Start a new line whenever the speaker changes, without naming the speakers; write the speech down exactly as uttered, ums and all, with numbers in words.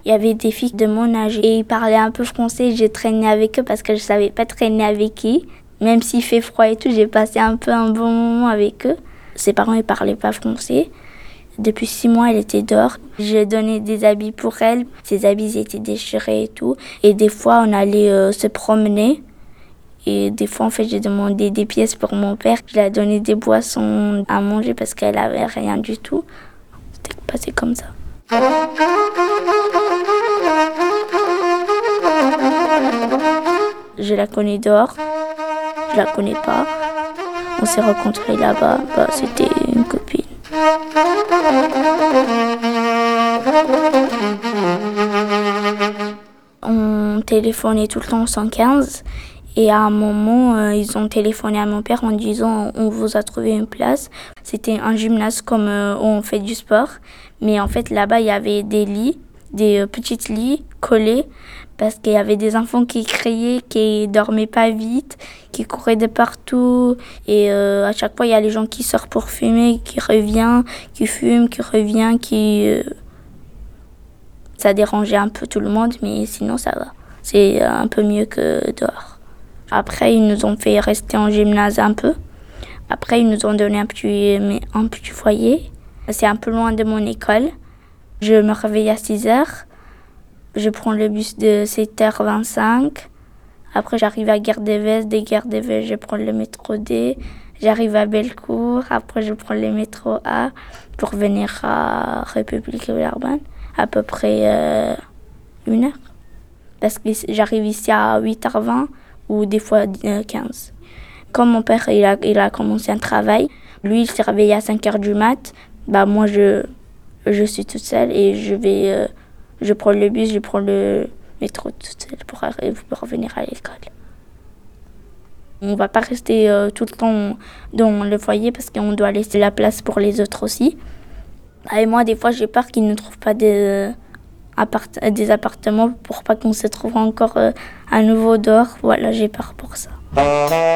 Il y avait des filles de mon âge et ils parlaient un peu français. J'ai traîné avec eux parce que je savais pas traîner avec qui. Même s'il fait froid et tout, j'ai passé un peu un bon moment avec eux. Ses parents ne parlaient pas français. Depuis six mois, elle était dehors. J'ai donné des habits pour elle. Ses habits étaient déchirés et tout. Et des fois, on allait euh, se promener. Et des fois, en fait, j'ai demandé des pièces pour mon père. Je lui ai donné des boissons à manger parce qu'elle avait rien du tout. C'était passé comme ça. Je la connais dehors. Je la connais pas. On s'est rencontrés là-bas. Bah, c'était une copine. On téléphonait tout le temps au cent quinze et à un moment, euh, ils ont téléphoné à mon père en disant « on vous a trouvé une place ». C'était un gymnase comme euh, où on fait du sport, mais en fait là-bas, il y avait des lits, des euh, petits lits collés parce qu'il y avait des enfants qui criaient, qui dormaient pas vite, qui couraient de partout. Et euh, à chaque fois, il y a les gens qui sortent pour fumer, qui reviennent, qui fument, qui reviennent, qui... Euh... Ça dérangeait un peu tout le monde, mais sinon, ça va. C'est un peu mieux que dehors. Après, ils nous ont fait rester en gymnase un peu. Après, ils nous ont donné un petit, un petit foyer. C'est un peu loin de mon école. Je me réveille à six heures. Je prends le bus de sept heures vingt-cinq. Après, j'arrive à Gare d'Evesse. Des Gare d'Evesse, je prends le métro D. J'arrive à Bellecour. Après, je prends le métro A pour venir à République Villeurbanne. À peu près euh, une heure. Parce que j'arrive ici à huit heures vingt ou des fois euh, quinze. Quand mon père il a, il a commencé un travail, lui il s'est réveillé à cinq heures du mat. Bah, moi, je, je suis toute seule et je vais... Euh, Je prends le bus, je prends le métro toute seule pour, pour revenir à l'école. On ne va pas rester euh, tout le temps dans le foyer parce qu'on doit laisser la place pour les autres aussi. Et moi, des fois, j'ai peur qu'ils ne trouvent pas des, appart- des appartements pour pas qu'on se trouve encore euh, à nouveau dehors. Voilà, j'ai peur pour ça.